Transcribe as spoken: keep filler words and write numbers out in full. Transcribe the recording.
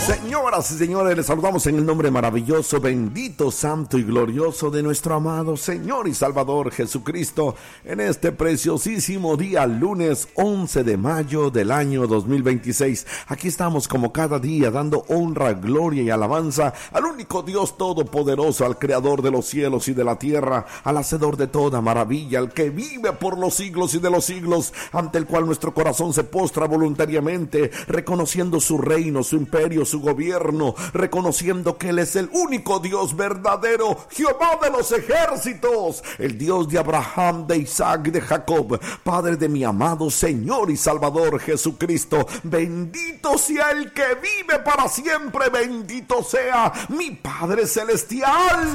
Señoras y señores, les saludamos en el nombre maravilloso, bendito, santo y glorioso de nuestro amado Señor y Salvador Jesucristo, en este preciosísimo día, lunes once de mayo del año dos mil veintiséis. Aquí estamos como cada día dando honra, gloria y alabanza al único Dios todopoderoso, al creador de los cielos y de la tierra, al hacedor de toda maravilla, al que vive por los siglos y de los siglos, ante el cual nuestro corazón se postra voluntariamente, reconociendo su reino, su imperio, su gobierno, reconociendo que Él es el único Dios verdadero, Jehová de los ejércitos, el Dios de Abraham, de Isaac y de Jacob, Padre de mi amado Señor y Salvador Jesucristo. Bendito sea el que vive para siempre, bendito sea mi Padre celestial.